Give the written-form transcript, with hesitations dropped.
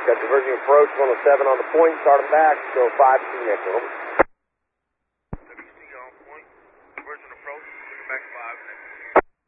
Got diverging approach, 107 on the point, start them back, go 5 to the next one.